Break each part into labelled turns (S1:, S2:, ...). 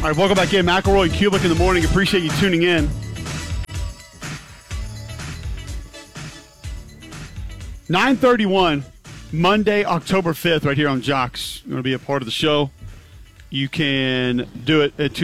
S1: All right, welcome back in. McElroy, Kubik in the morning. Appreciate you tuning in. 9:31, Monday, October 5th, right here on Jocks. You want to be a part of the show? You can do it at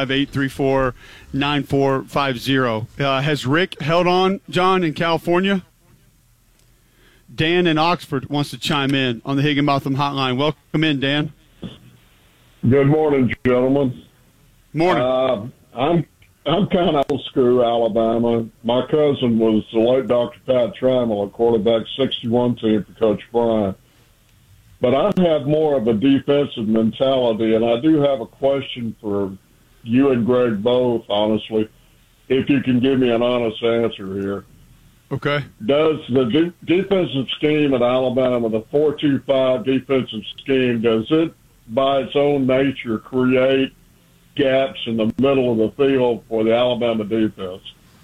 S1: 205-834-9450. Has Rick held on, John, in California? Dan in Oxford wants to chime in on the Higginbotham hotline. Welcome in, Dan.
S2: Good morning, gentlemen.
S1: Morning.
S2: I'm kind of old school Alabama. My cousin was the late Dr. Pat Trammell, a quarterback 61 team for Coach Bryant. But I have more of a defensive mentality, and I do have a question for you and Greg both, honestly, if you can give me an honest answer here.
S1: Okay.
S2: Does the defensive scheme at Alabama, the 4-2-5 defensive scheme, does it by its own nature create gaps in the middle of the field for the Alabama defense?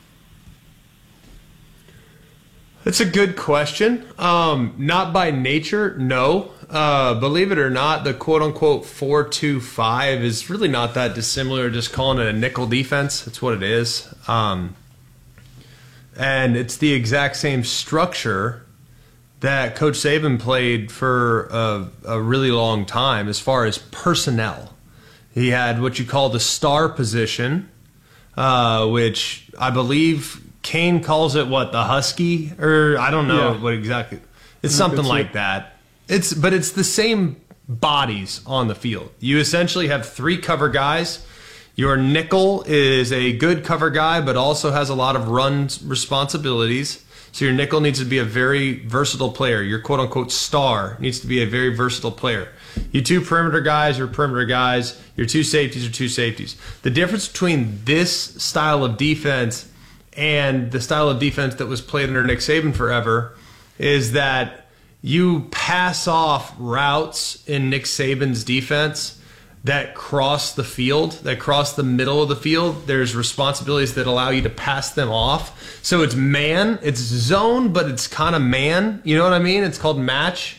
S3: That's a good question. Not by nature, no. Believe it or not, the quote-unquote 4-2-5 is really not that dissimilar, just calling it a nickel defense. That's what it is. And it's the exact same structure that Coach Saban played for a really long time as far as personnel. He had what you call the star position, which I believe Kane calls it, the Husky? Or I don't know what exactly. It's something like that. But it's the same bodies on the field. You essentially have three cover guys. Your nickel is a good cover guy, but also has a lot of run responsibilities. So your nickel needs to be a very versatile player. Your quote-unquote star needs to be a very versatile player. Your two perimeter guys are perimeter guys. Your two safeties are two safeties. The difference between this style of defense and the style of defense that was played under Nick Saban forever is that you pass off routes in Nick Saban's defense that cross the field, that cross the middle of the field. There's responsibilities that allow you to pass them off. So it's man, it's zone, but it's kind of man. You know what I mean? It's called match.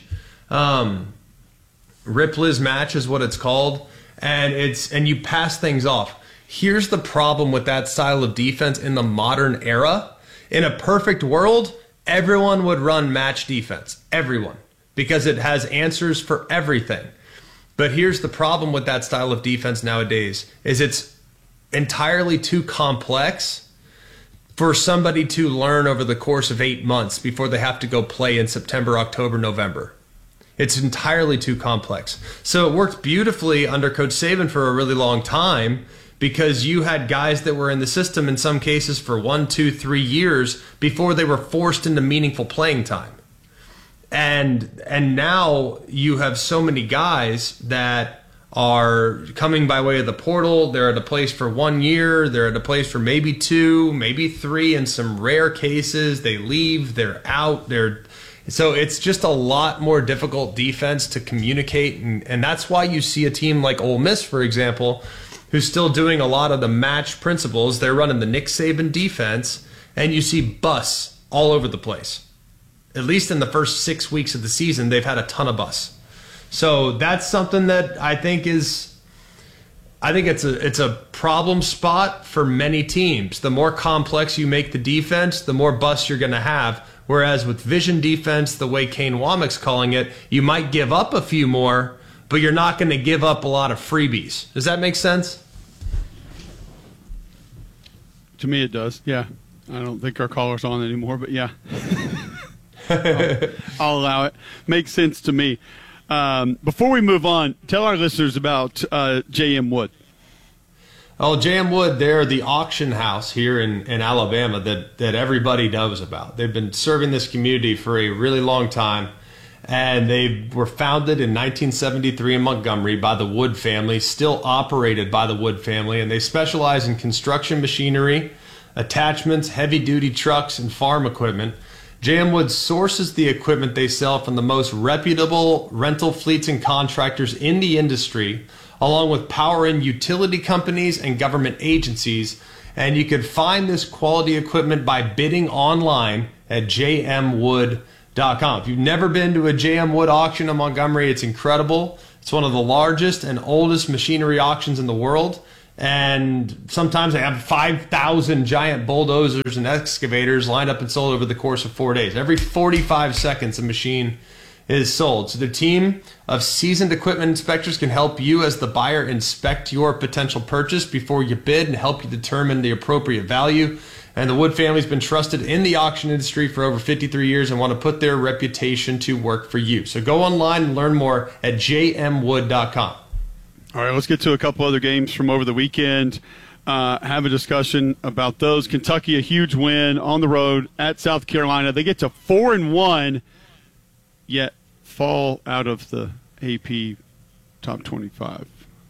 S3: Ripley's match is what it's called. And you pass things off. Here's the problem with that style of defense in the modern era. In a perfect world, everyone would run match defense. Everyone. Because it has answers for everything. But here's the problem with that style of defense nowadays, is it's entirely too complex for somebody to learn over the course of 8 months before they have to go play in September, October, November. It's entirely too complex. So it worked beautifully under Coach Saban for a really long time because you had guys that were in the system in some cases for 1, 2, 3 years before they were forced into meaningful playing time. And now you have so many guys that are coming by way of the portal. They're at a place for 1 year. They're at a place for maybe 2, maybe 3. In some rare cases, they leave. They're out. So it's just a lot more difficult defense to communicate. And that's why you see a team like Ole Miss, for example, who's still doing a lot of the match principles. They're running the Nick Saban defense, and you see busts all over the place. At least in the first 6 weeks of the season, they've had a ton of busts. So that's something that I think it's a problem spot for many teams. The more complex you make the defense, the more busts you're going to have. Whereas with vision defense, the way Kane Womack's calling it, you might give up a few more, but you're not going to give up a lot of freebies. Does that make sense?
S1: To me, it does. Yeah. I don't think our caller's on anymore, but yeah. I'll allow it. Makes sense to me. Before we move on, tell our listeners about J.M. Wood.
S3: Oh, J.M. Wood, they're the auction house here in Alabama that everybody knows about. They've been serving this community for a really long time, and they were founded in 1973 in Montgomery by the Wood family, still operated by the Wood family, and they specialize in construction machinery, attachments, heavy-duty trucks, and farm equipment. J.M. Wood sources the equipment they sell from the most reputable rental fleets and contractors in the industry, along with power and utility companies and government agencies. And you can find this quality equipment by bidding online at jmwood.com. If you've never been to a J.M. Wood auction in Montgomery, it's incredible. It's one of the largest and oldest machinery auctions in the world. And sometimes they have 5,000 giant bulldozers and excavators lined up and sold over the course of 4 days. Every 45 seconds, a machine is sold. So the team of seasoned equipment inspectors can help you as the buyer inspect your potential purchase before you bid and help you determine the appropriate value. And the Wood family's been trusted in the auction industry for over 53 years and want to put their reputation to work for you. So go online and learn more at jmwood.com.
S1: All right, let's get to a couple other games from over the weekend. Have a discussion about those. Kentucky, a huge win on the road at South Carolina. They get to 4-1, yet fall out of the AP top 25.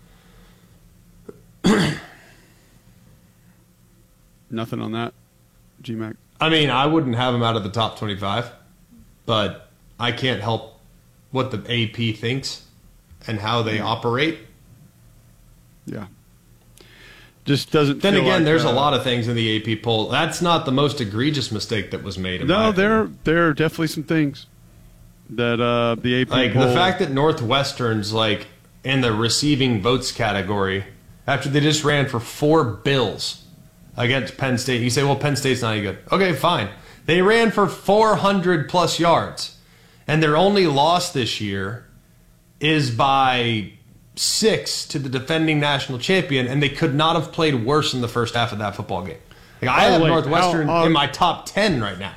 S1: Nothing on that, GMAC?
S3: I mean, I wouldn't have them out of the top 25, but I can't help what the AP thinks and how they operate.
S1: Yeah. Just doesn't
S3: Then
S1: feel
S3: again,
S1: like,
S3: there's a lot of things in the AP poll. That's not the most egregious mistake that was made.
S1: No, there are definitely some things that the AP
S3: like
S1: poll,
S3: the fact that Northwestern's like in the receiving votes category after they just ran for 4 bills against Penn State. You say, well, Penn State's not any good. Okay, fine. They ran for 400 plus yards, and their only loss this year is by 6 to the defending national champion, and they could not have played worse in the first half of that football game. Like, I have Northwestern in my top 10 right now.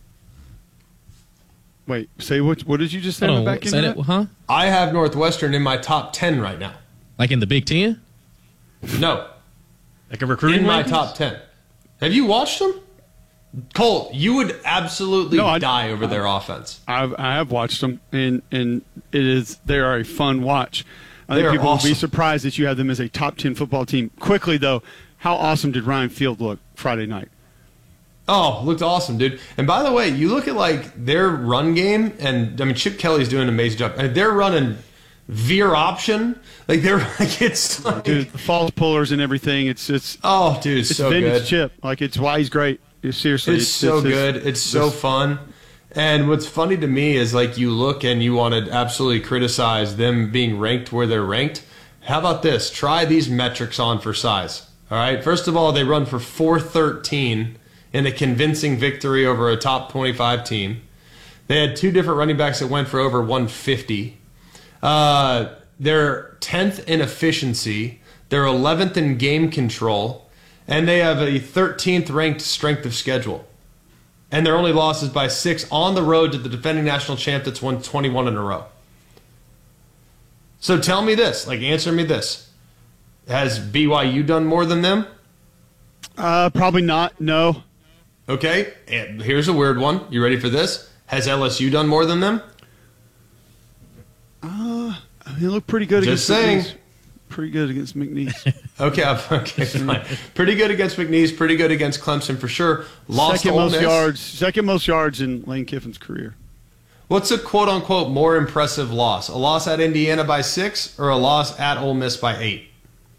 S1: Wait, say what did you just say? Back in that?
S4: Huh?
S3: I have Northwestern in my top 10 right now.
S4: Like in the Big Ten?
S3: No.
S4: Like a recruiting
S3: In my
S4: rankings?
S3: top 10. Have you watched them? Cole, you would absolutely die over their offense.
S1: I have watched them, and they are a fun watch. I think
S3: They're
S1: people
S3: awesome.
S1: will be surprised that you have them as a top 10 football team. Quickly, though, how awesome did Ryan Field look Friday night?
S3: Oh, looked awesome, dude. And by the way, you look at like their run game, and I mean Chip Kelly's doing an amazing job. And they're running veer option, like they're like it's like,
S1: Dude, the false pullers and everything. It's
S3: oh, dude, it's so
S1: vintage
S3: good.
S1: Chip. Like it's why he's great. Seriously,
S3: It's so good. It's so fun. And what's funny to me is like you look and you want to absolutely criticize them being ranked where they're ranked. How about this? Try these metrics on for size. All right. First of all, they run for 413 in a convincing victory over a top 25 team. They had 2 different running backs that went for over 150. They're 10th in efficiency. They're 11th in game control. And they have a 13th ranked strength of schedule. And their only loss is by 6 on the road to the defending national champ that's won 21 in a row. So tell me this, like answer me this. Has BYU done more than them?
S1: Probably not. No.
S3: Okay, and here's a weird one. You ready for this? Has LSU done more than them?
S1: They look pretty good
S3: Just
S1: against
S3: saying.
S1: McNeese. Pretty good against McNeese.
S3: Okay, fine. Pretty good against McNeese, pretty good against Clemson for sure. Lost to Ole Miss.
S1: Second most yards in Lane Kiffin's career.
S3: What's a quote-unquote more impressive loss? A loss at Indiana by 6 or a loss at Ole Miss by 8?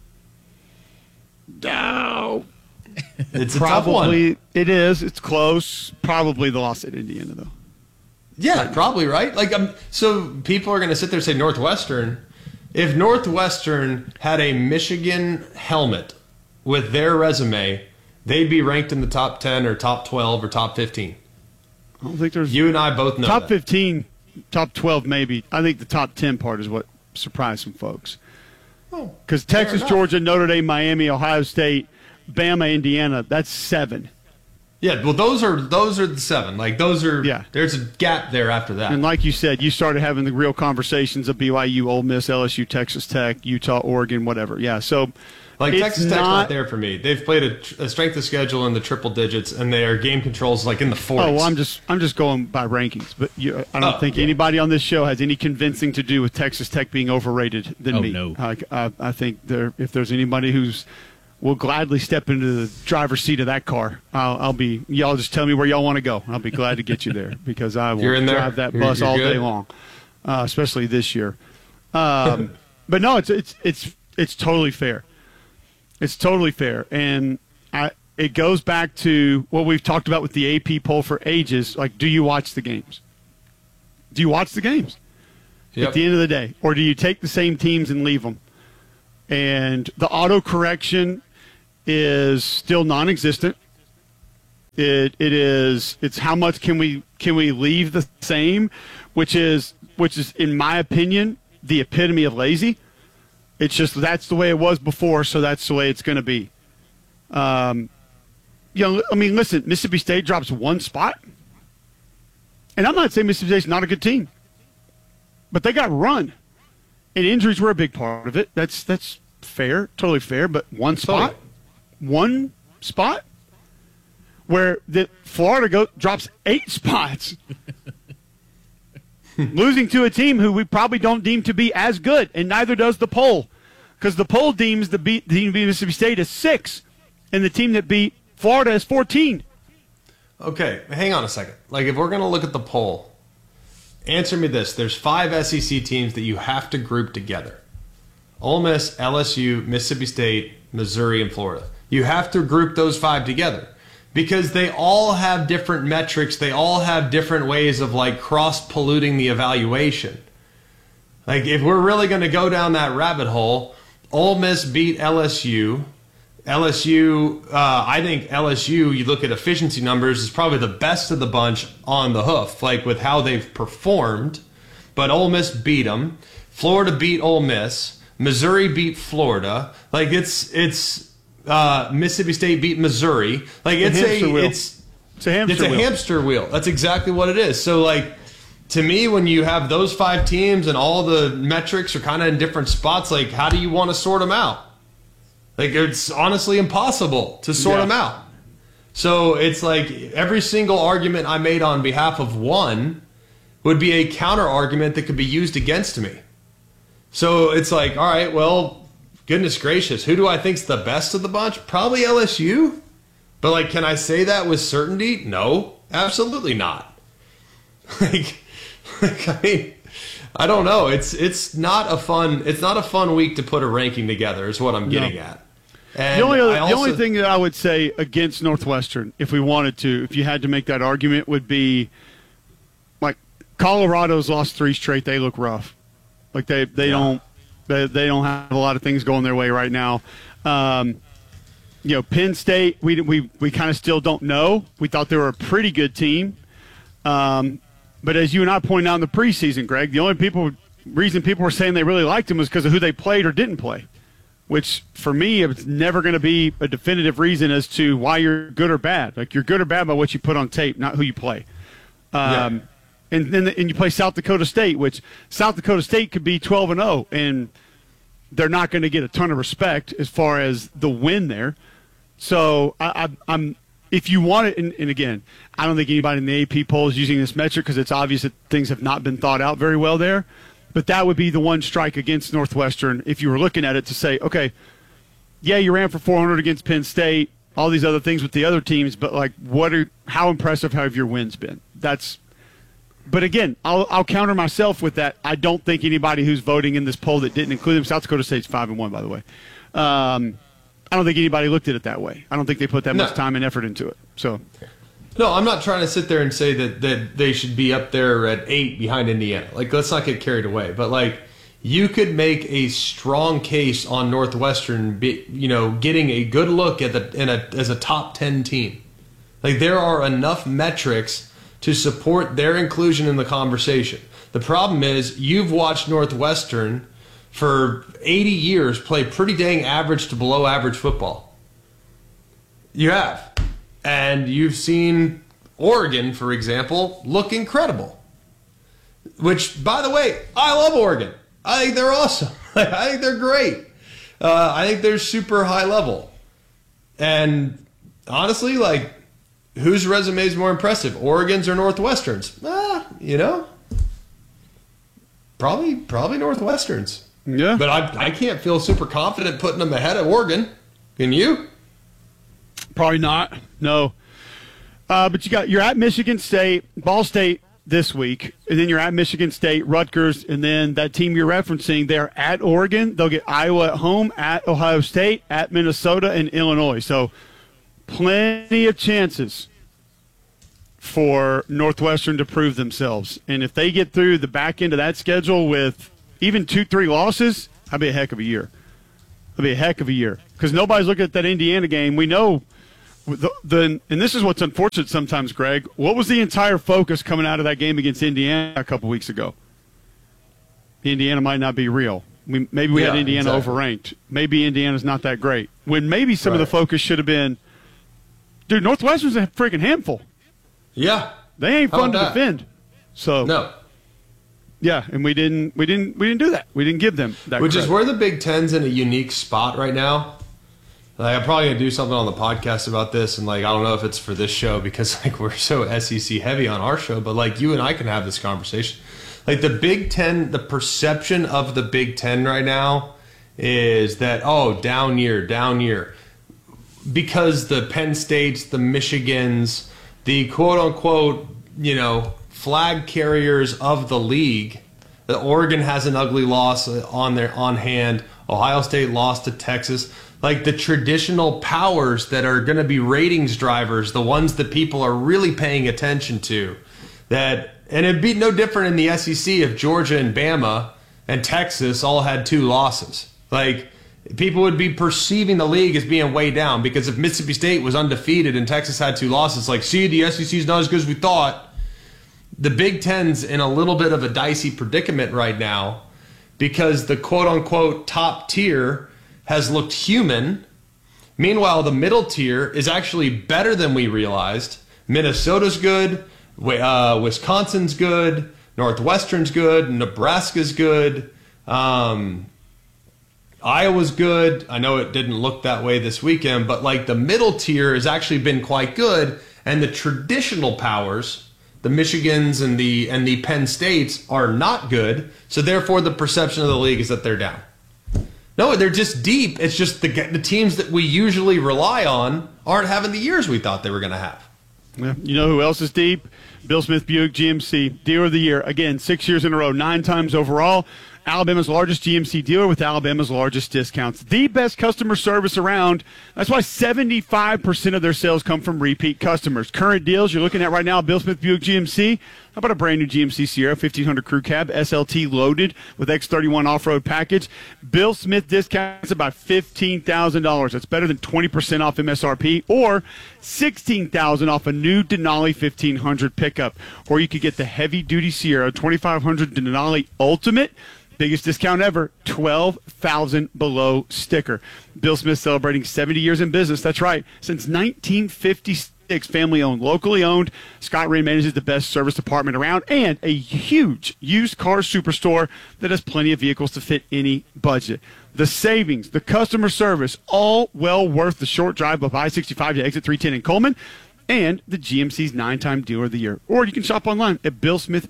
S1: No.
S3: It's a tough one.
S1: Probably it is. It's close. Probably the loss at Indiana, though.
S3: Yeah, probably, right? Like, so people are going to sit there and say Northwestern. If Northwestern had a Michigan helmet with their resume, they'd be ranked in the top 10 or top 12 or top 15.
S1: I don't think there's
S3: You and I both know
S1: top
S3: that.
S1: 15, top 12 maybe. I think the top 10 part is what surprised some folks.
S3: Oh,
S1: Because
S3: fair
S1: Texas,
S3: enough.
S1: Georgia, Notre Dame, Miami, Ohio State, Bama, Indiana, that's 7.
S3: Yeah, well, those are the 7. Like, those are,
S1: Yeah.
S3: there's a gap there after that.
S1: And like you said, you started having the real conversations of BYU, Ole Miss, LSU, Texas Tech, Utah, Oregon, whatever. Yeah, so
S3: Like,
S1: it's
S3: Texas Tech's not there for me. They've played a strength of schedule in the triple digits, and their game controls like in the 40s.
S1: Oh, well, I'm just going by rankings, but I don't think anybody on this show has any convincing to do with Texas Tech being overrated than me.
S4: No.
S1: I think if there's anybody who's will gladly step into the driver's seat of that car, I'll be. Y'all just tell me where y'all want to go. I'll be glad to get you there because I will
S3: You're in there?
S1: drive that
S3: You're-
S1: bus
S3: you're
S1: all
S3: good?
S1: day long, especially this year. But no, it's totally fair. It's totally fair, and it goes back to what we've talked about with the AP poll for ages. Like, do you watch the games? Do you watch the games
S3: Yep.
S1: at the end of the day, or do you take the same teams and leave them? and the auto correction is still non-existent. It's how much can we leave the same, which is in my opinion the epitome of lazy. It's just that's the way it was before, so that's the way it's going to be. Listen, Mississippi State drops one spot, and I'm not saying Mississippi State's not a good team, but they got run, and injuries were a big part of it. That's fair, totally fair. But one spot, where the Florida drops 8 spots, losing to a team who we probably don't deem to be as good, and neither does the poll, because the poll deems the team to beat Mississippi State as 6, and the team that beat Florida is 14.
S3: Okay, hang on a second. Like, if we're going to look at the poll, answer me this. There's 5 SEC teams that you have to group together. Ole Miss, LSU, Mississippi State, Missouri, and Florida. You have to group those 5 together because they all have different metrics. They all have different ways of, like, cross-polluting the evaluation. Like, if we're really going to go down that rabbit hole, Ole Miss beat LSU. I think LSU, you look at efficiency numbers, is probably the best of the bunch on the hoof, like with how they've performed. But Ole Miss beat them. Florida beat Ole Miss. Missouri beat Florida. Like it's Mississippi State beat Missouri. Like it's a hamster wheel. That's exactly what it is. So like to me, when you have those 5 teams and all the metrics are kind of in different spots, like how do you want to sort them out? Like, it's honestly impossible to sort them out. So it's like every single argument I made on behalf of one would be a counter argument that could be used against me. So it's like, all right, well, goodness gracious, who do I think's the best of the bunch? Probably LSU. But like, can I say that with certainty? No, absolutely not. I mean, I don't know. It's not a fun week to put a ranking together. Is what I'm getting at. And
S1: the only thing that I would say against Northwestern, if you had to make that argument, would be like Colorado's lost 3 straight. They look rough. Like they don't have a lot of things going their way right now. Penn State, we kind of still don't know. We thought they were a pretty good team, but as you and I pointed out in the preseason, Greg, the only reason people were saying they really liked them was because of who they played or didn't play. Which, for me, it's never going to be a definitive reason as to why you're good or bad. Like, you're good or bad by what you put on tape, not who you play. And you play South Dakota State, which South Dakota State could be 12-0, and they're not going to get a ton of respect as far as the win there. So, I'm if you want it, and again, I don't think anybody in the AP poll is using this metric because it's obvious that things have not been thought out very well there. But that would be the one strike against Northwestern if you were looking at it to say, okay, yeah, you ran for 400 against Penn State, all these other things with the other teams, but like, how impressive have your wins been? But again, I'll counter myself with that. I don't think anybody who's voting in this poll that didn't include them, South Dakota State's 5-1, by the way. I don't think anybody looked at it that way. I don't think they put that much time and effort into it. So.
S3: No, I'm not trying to sit there and say that they should be up there at 8 behind Indiana. Like, let's not get carried away. But, like, you could make a strong case on Northwestern, getting a good look at as a top 10 team. Like, there are enough metrics to support their inclusion in the conversation. The problem is you've watched Northwestern for 80 years play pretty dang average to below average football. You have. And you've seen Oregon, for example, look incredible. Which, by the way, I love Oregon. I think they're awesome. I think they're great. I think they're super high level. And honestly, like, whose resume is more impressive, Oregon's or Northwestern's? Probably Northwestern's.
S1: Yeah.
S3: But I can't feel super confident putting them ahead of Oregon. Can you?
S1: Probably not. No. But you're at Michigan State, Ball State this week, and then you're at Michigan State, Rutgers, and then that team you're referencing, they're at Oregon. They'll get Iowa at home, at Ohio State, at Minnesota, and Illinois. So plenty of chances for Northwestern to prove themselves. And if they get through the back end of that schedule with even 2-3 losses, that'd be a heck of a year. It'll be a heck of a year because nobody's looking at that Indiana game. We know and this is what's unfortunate sometimes, Greg. What was the entire focus coming out of that game against Indiana a couple weeks ago? Indiana might not be real. Maybe we had Indiana overranked. Maybe Indiana's not that great. When maybe some of the focus should have been, dude, Northwestern's a freaking handful.
S3: Yeah.
S1: They ain't fun to defend. So
S3: no.
S1: Yeah, and we didn't do that. We didn't give them that.
S3: Which
S1: credit.
S3: is where the Big Ten's in a unique spot right now. Like, I'm probably gonna do something on the podcast about this, and like I don't know if it's for this show because like we're so SEC heavy on our show, but like you and I can have this conversation. Like the Big Ten, the perception of the Big Ten right now is that down year, because the Penn States, the Michigans, the quote unquote flag carriers of the league. The Oregon has an ugly loss on hand. Ohio State lost to Texas. Like the traditional powers that are going to be ratings drivers, the ones that people are really paying attention to. And it'd be no different in the SEC if Georgia and Bama and Texas all had 2 losses. Like people would be perceiving the league as being way down because if Mississippi State was undefeated and Texas had 2 losses, like see, the SEC's not as good as we thought. The Big Ten's in a little bit of a dicey predicament right now because the quote-unquote top tier has looked human. Meanwhile, the middle tier is actually better than we realized. Minnesota's good. Wisconsin's good. Northwestern's good. Nebraska's good. Iowa's good. I know it didn't look that way this weekend, but like the middle tier has actually been quite good. And the traditional powers, the Michigans and the Penn States, are not good. So therefore, the perception of the league is that they're down. No, they're just deep. It's just the teams that we usually rely on aren't having the years we thought they were going to have.
S1: Yeah. You know who else is deep? Bill Smith Buick GMC, Dealer of the Year. Again, 6 years in a row, 9 times overall. Alabama's largest GMC dealer with Alabama's largest discounts. The best customer service around. That's why 75% of their sales come from repeat customers. Current deals you're looking at right now, Bill Smith Buick GMC. How about a brand new GMC Sierra 1500 Crew Cab, SLT loaded with X31 off-road package. Bill Smith discounts about $15,000. That's better than 20% off MSRP or $16,000 off a new Denali 1500 pickup. Or you could get the heavy-duty Sierra 2500 Denali Ultimate. Biggest discount ever, $12,000 below sticker. Bill Smith celebrating 70 years in business. That's right. Since 1956, family-owned, locally owned. Scott Ray manages the best service department around and a huge used car superstore that has plenty of vehicles to fit any budget. The savings, the customer service, all well worth the short drive up I-65 to exit 310 in Coleman. And the GMC's 9-time Dealer of the Year. Or you can shop online at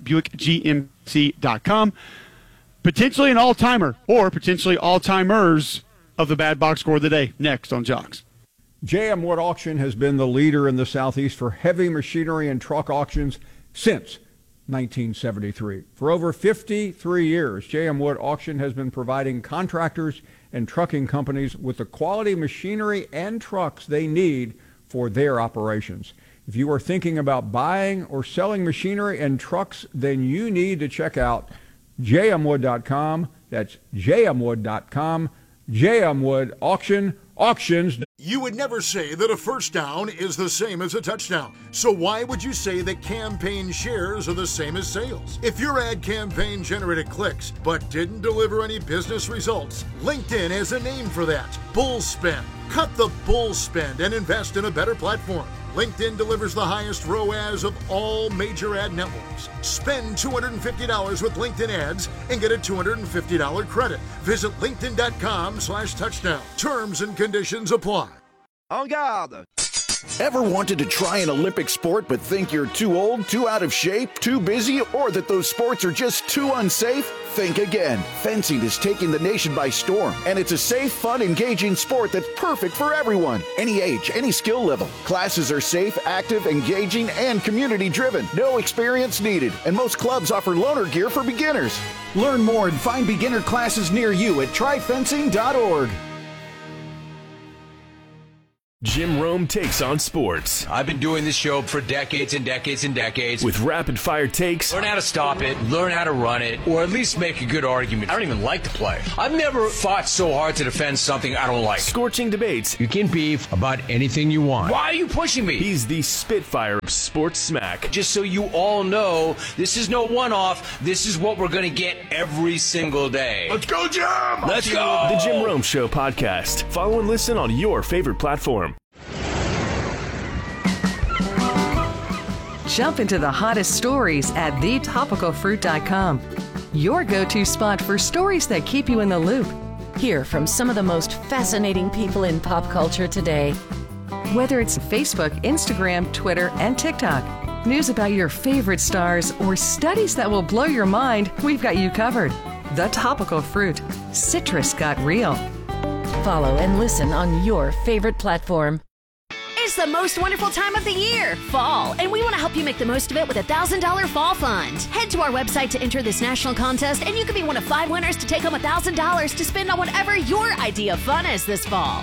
S1: BillSmithBuickGMC.com. Potentially an all-timer or potentially all-timers of the Bad Box Score of the Day. Next on Jocks.
S5: J.M. Wood Auction has been the leader in the Southeast for heavy machinery and truck auctions since 1973. For over 53 years, J.M. Wood Auction has been providing contractors and trucking companies with the quality machinery and trucks they need for their operations. If you are thinking about buying or selling machinery and trucks, then you need to check out jmwood.com. That's jmwood.com. JM Wood Auction. Auctions.
S6: You would never say that a first down is the same as a touchdown. So why would you say that campaign shares are the same as sales? If your ad campaign generated clicks but didn't deliver any business results, LinkedIn has a name for that. Bull spend. Cut the bull spend and invest in a better platform. LinkedIn delivers the highest ROAS of all major ad networks. Spend $250 with LinkedIn ads and get a $250 credit. Visit linkedin.com/touchdown. Terms and conditions apply.
S7: En garde! Ever wanted to try an Olympic sport but think you're too old, too out of shape, too busy, or that those sports are just too unsafe? Think again. Fencing is taking the nation by storm, and it's a safe, fun, engaging sport that's perfect for everyone. Any age, any skill level. Classes are safe, active, engaging, and community-driven. No experience needed, and most clubs offer loaner gear for beginners. Learn more and find beginner classes near you at tryfencing.org.
S8: Jim Rome takes on sports.
S9: I've been doing this show for decades and decades and decades.
S8: With rapid-fire takes.
S9: Learn how to stop it, learn how to run it, or at least make a good argument. I don't even like the play. I've never fought so hard to defend something I don't like.
S8: Scorching debates.
S9: You can beef about anything you want. Why are you pushing me?
S8: He's the Spitfire of Sports Smack.
S9: Just so you all know, this is no one-off. This is what we're going to get every single day.
S6: Let's go, Jim!
S9: Let's go!
S8: The Jim Rome Show podcast. Follow and listen on your favorite platform.
S10: Jump into the hottest stories at thetopicalfruit.com. Your go-to spot for stories that keep you in the loop.
S11: Hear from some of the most fascinating people in pop culture today.
S10: Whether it's Facebook, Instagram, Twitter, and TikTok, news about your favorite stars, or studies that will blow your mind, we've got you covered. The Topical Fruit. Citrus got real.
S11: Follow and listen on your favorite platform.
S12: It's the most wonderful time of the year, fall, and we want to help you make the most of it with a $1,000 fall fund. Head to our website to enter this national contest, and you could be one of 5 winners to take home $1,000 to spend on whatever your idea of fun is this fall.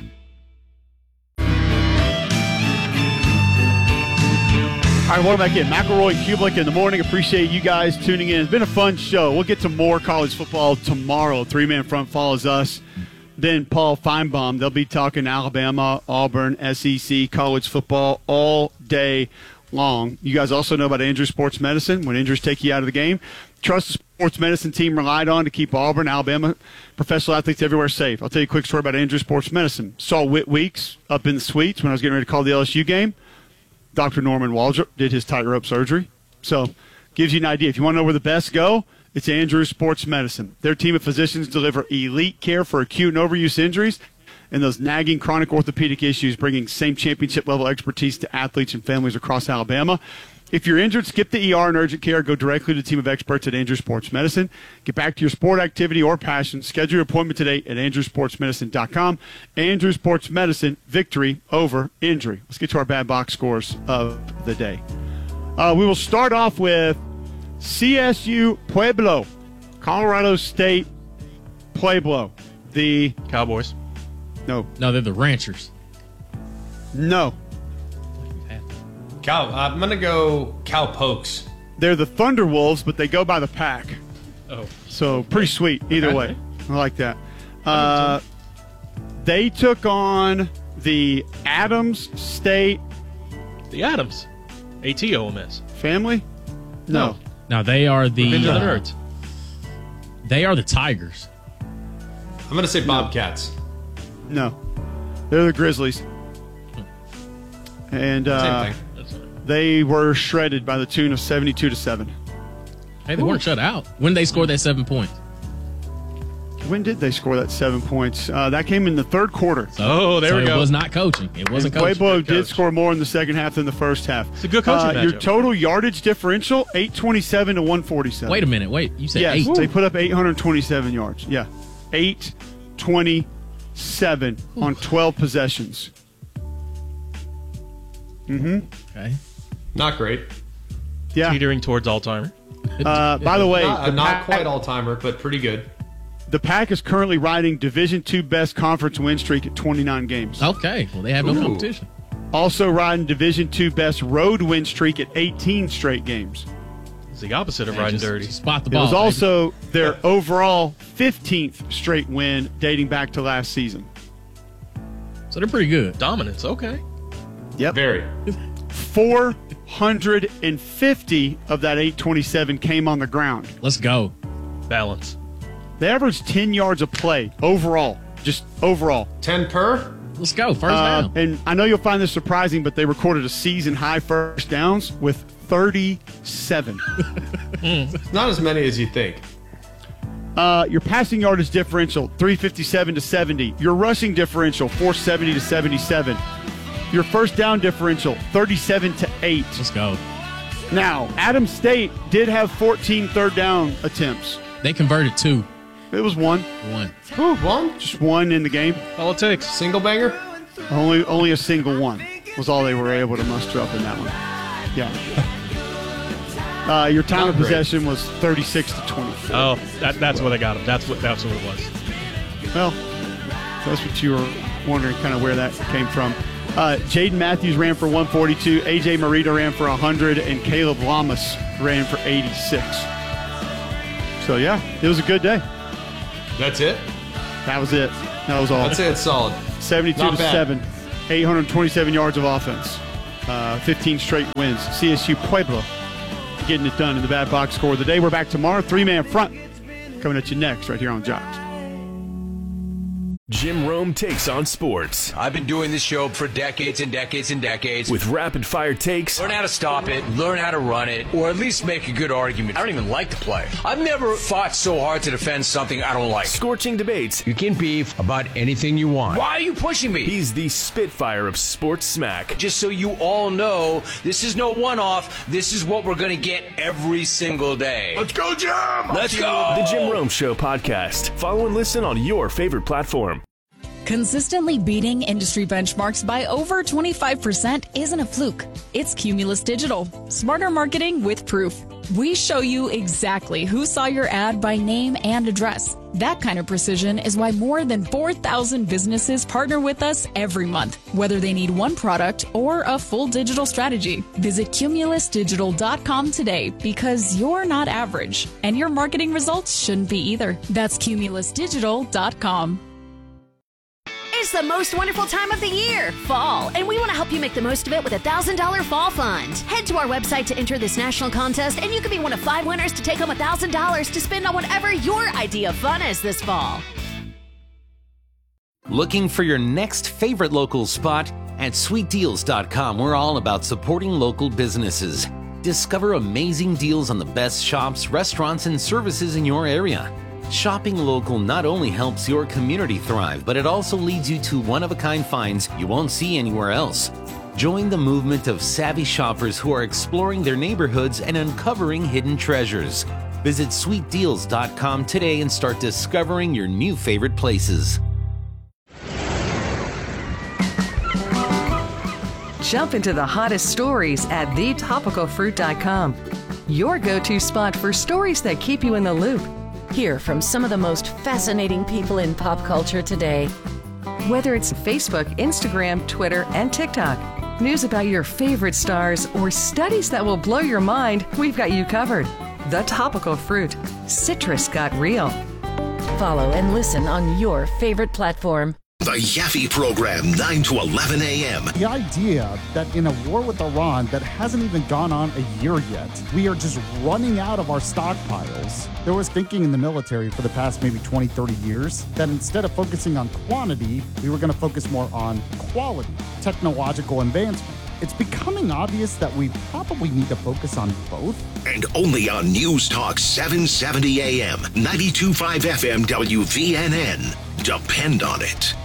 S1: All right, welcome back in. McElroy, Kublik in the morning. Appreciate you guys tuning in. It's been a fun show. We'll get to more college football tomorrow. 3-man front follows us. Then Paul Feinbaum. They'll be talking Alabama, Auburn, SEC, college football all day long. You guys also know about Andrews Sports Medicine. When injuries take you out of the game, trust the sports medicine team relied on to keep Auburn, Alabama, professional athletes everywhere safe. I'll tell you a quick story about Andrews Sports Medicine. Saw Whit Weeks up in the suites when I was getting ready to call the LSU game. Dr. Norman Waldrop did his tightrope surgery. So gives you an idea. If you want to know where the best go, it's Andrews Sports Medicine. Their team of physicians deliver elite care for acute and overuse injuries and those nagging chronic orthopedic issues, bringing same championship-level expertise to athletes and families across Alabama. If you're injured, skip the ER and urgent care. Go directly to the team of experts at Andrews Sports Medicine. Get back to your sport activity or passion. Schedule your appointment today at andrewsportsmedicine.com. Andrews Sports Medicine, victory over injury. Let's get to our bad box scores of the day. We will start off with CSU Pueblo, Colorado State Pueblo. The
S4: Cowboys.
S1: No,
S4: they're the Ranchers.
S1: No.
S3: I'm going to go Cowpokes.
S1: They're the Thunderwolves, but they go by the pack.
S4: Oh.
S1: So pretty sweet either way. I like that. They took on the Adams State.
S4: The Adams. ATOMS.
S1: Family? No.
S4: Now they are the
S3: Revenge of the Nerds.
S4: They are the Tigers.
S3: I'm going to say Bobcats.
S1: No. They're the Grizzlies. And
S3: Same thing.
S1: they were shredded by the tune of 72-7.
S4: Hey, they weren't shut out. When they scored that 7 points?
S1: When did they score that 7 points? That came in the third quarter.
S4: Oh, there we go.
S3: It
S4: was not coaching. It wasn't coaching.
S1: Pueblo did score more in the second half than the first half.
S4: It's a good coaching matchup.
S1: Your total yardage differential, 827 to 147.
S4: Wait a minute. You said 8.
S1: Yes, they put up 827 yards. Yeah, 827 on 12 possessions.
S4: Okay.
S3: Not great.
S1: Yeah.
S4: Teetering towards all-timer.
S1: By the way,
S3: not quite all-timer, but pretty good.
S1: The Pack is currently riding Division II best conference win streak at 29 games.
S4: Okay. Well, they have no competition.
S1: Also riding Division II best road win streak at 18 straight games.
S4: It's the opposite of riding dirty. Spot the
S1: It
S4: ball.
S1: was also their overall 15th straight win dating back to last season.
S4: So they're pretty good. Dominance. Okay.
S1: Yep.
S3: Very.
S1: 450 of that 827 came on the ground.
S4: Let's go. Balance.
S1: They averaged 10 yards a play overall. Just overall.
S3: 10 per?
S4: Let's go. First down.
S1: And I know you'll find this surprising, but they recorded a season-high first downs with 37.
S3: Not as many as you think.
S1: Your passing yardage differential, 357 to 70. Your rushing differential, 470 to 77. Your first down differential, 37 to 8.
S4: Let's go.
S1: Now, Adams State did have 14 third down attempts.
S4: They converted 2.
S1: It was one.
S3: One?
S1: Just one in the game.
S4: All it takes.
S3: Single banger?
S1: Only a single one was all they were able to muster up in that one. Yeah. Your time of possession was 36 to 20.
S4: Oh, that's what they got them. That's what it was.
S1: Well, that's what you were wondering kind of where that came from. Jaden Matthews ran for 142, AJ Morita ran for 100, and Caleb Lamas ran for 86. So, yeah, it was a good day.
S3: That's it?
S1: That was it. That was all.
S3: That's it. Solid.
S1: 72-7, 827 yards of offense, 15 straight wins. CSU Pueblo getting it done in the bad box score of the day. We're back tomorrow, 3-man front, coming at you next right here on Jocks.
S8: Jim Rome takes on sports.
S9: I've been doing this show for decades and decades and decades.
S8: With rapid-fire takes.
S9: Learn how to stop it, learn how to run it, or at least make a good argument. I don't even like the play. I've never fought so hard to defend something I don't like.
S8: Scorching debates.
S9: You can beef about anything you want. Why are you pushing me?
S8: He's the Spitfire of sports smack.
S9: Just so you all know, this is no one-off. This is what we're going to get every single day.
S6: Let's go, Jim!
S9: Let's go!
S8: The Jim Rome Show podcast. Follow and listen on your favorite platform.
S13: Consistently beating industry benchmarks by over 25% isn't a fluke. It's Cumulus Digital. Smarter marketing with proof. We show you exactly who saw your ad by name and address. That kind of precision is why more than 4,000 businesses partner with us every month, whether they need one product or a full digital strategy. Visit cumulusdigital.com today because you're not average, and your marketing results shouldn't be either. That's cumulusdigital.com.
S12: It's the most wonderful time of the year, fall, and we want to help you make the most of it with a $1,000 fall fund. Head to our website to enter this national contest, and you could be one of 5 winners to take home $1,000 to spend on whatever your idea of fun is this fall.
S14: Looking for your next favorite local spot? At sweetdeals.com, we're all about supporting local businesses. Discover amazing deals on the best shops, restaurants, and services in your area. Shopping local not only helps your community thrive, but it also leads you to one-of-a-kind finds you won't see anywhere else. Join the movement of savvy shoppers who are exploring their neighborhoods and uncovering hidden treasures. Visit sweetdeals.com today and start discovering your new favorite places.
S10: Jump into the hottest stories at thetopicalfruit.com. Your go-to spot for stories that keep you in the loop.
S11: Hear from some of the most fascinating people in pop culture today.
S10: Whether it's Facebook, Instagram, Twitter, and TikTok, news about your favorite stars, or studies that will blow your mind, we've got you covered. The Topical Fruit. Citrus got real.
S11: Follow and listen on your favorite platform.
S15: The Yaffe Program, 9 to 11 a.m.
S16: The idea that in a war with Iran that hasn't even gone on a year yet, we are just running out of our stockpiles. There was thinking in the military for the past maybe 20, 30 years that instead of focusing on quantity, we were going to focus more on quality, technological advancement. It's becoming obvious that we probably need to focus on both.
S15: And only on News Talk 770 AM, 92.5 FM WVNN. Depend on it.